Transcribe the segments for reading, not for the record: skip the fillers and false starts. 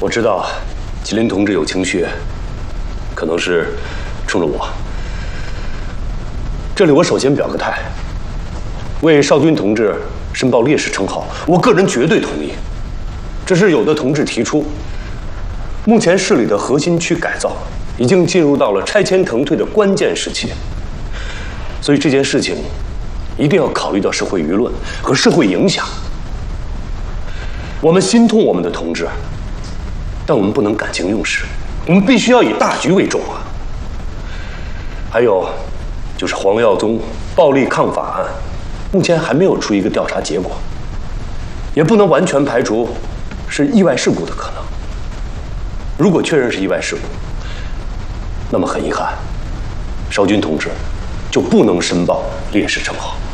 我知道，吉林同志有情绪，可能是冲着我。这里我首先表个态，为少军同志申报烈士称号，我个人绝对同意。只是有的同志提出，目前市里的核心区改造已经进入到了拆迁腾退的关键时期，所以这件事情一定要考虑到社会舆论和社会影响。我们心痛我们的同志，但我们不能感情用事，我们必须要以大局为重啊。还有，就是黄耀宗暴力抗法案，目前还没有出一个调查结果，也不能完全排除是意外事故的可能。如果确认是意外事故，那么很遗憾，邵军同志就不能申报烈士称号。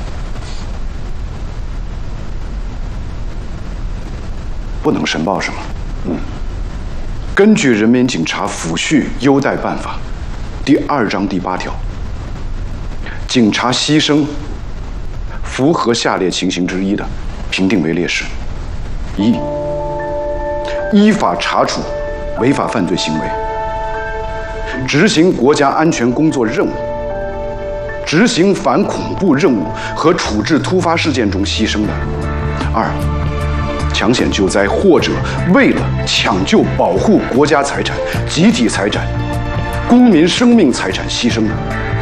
不能申报是吗？根据《人民警察抚恤优待办法》第2章第8条，警察牺牲符合下列情形之一的，评定为烈士：一、依法查处违法犯罪行为，执行国家安全工作任务，执行反恐怖任务和处置突发事件中牺牲的；二、抢险救灾或者为了抢救保护国家财产、集体财产、公民生命财产牺牲的。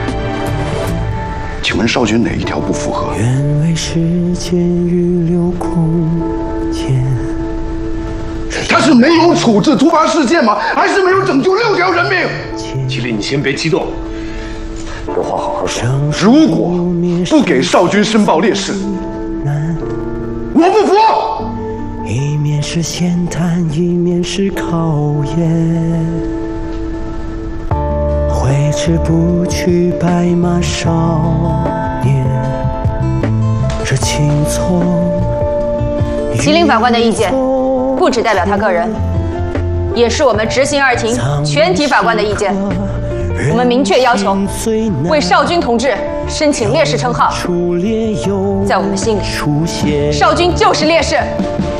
请问少军哪一条不符合？ 愿为时间预留空间。 他是没有处置突发事件吗？还是没有拯救6条人命？ 麒麟，你先别激动，有话好好说。 如果不给少军申报烈士，我不服！ 一面是闲谈，一面是考验，挥之不去白马少年，这青葱。 麒麟法官的意见不只代表他个人，也是我们执行2庭全体法官的意见。我们明确要求为邵军同志申请烈士称号，在我们心里，邵军就是烈士。